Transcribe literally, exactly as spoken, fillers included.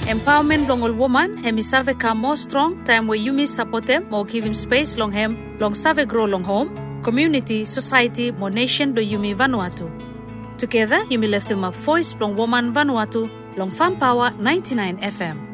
Empowerment long all woman, hemi save ka more strong, time where you miss support them, more give him space long hem, long save grow long home, community, society, more nation do Yumi Vanuatu. Together, Yumi left him up voice long woman Vanuatu, long Farm Power ninety-nine F M.